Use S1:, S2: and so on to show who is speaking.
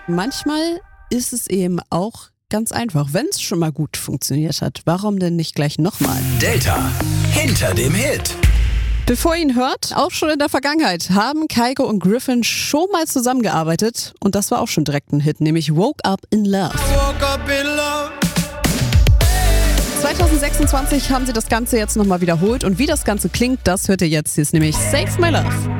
S1: Manchmal ist es eben auch ganz einfach, wenn es schon mal gut funktioniert hat. Warum denn nicht gleich nochmal?
S2: Delta hinter dem Hit.
S1: Bevor ihr ihn hört, auch schon in der Vergangenheit haben Kygo und Griffin schon mal zusammengearbeitet und das war auch schon direkt ein Hit, nämlich Woke Up in Love. 2026 haben sie das Ganze jetzt nochmal wiederholt und wie das Ganze klingt, das hört ihr jetzt. Hier ist nämlich Save My Love.